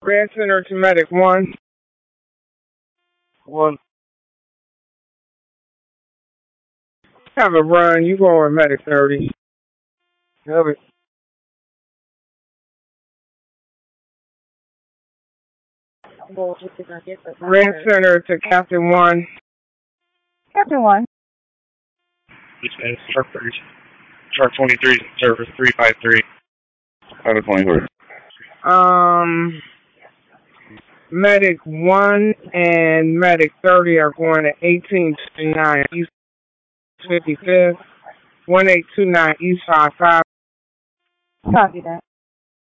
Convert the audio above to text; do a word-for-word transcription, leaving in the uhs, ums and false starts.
Grand Center to Medic one. One. Have a run. You go with Medic thirty. Have it. Grand Center to Captain one. Captain one. Chart twenty-three, service three five three. Chart twenty-three. Um, Medic one and Medic thirty are going to eighteen twenty-nine East fifty-fifth. one eight two nine East five five. Copy that.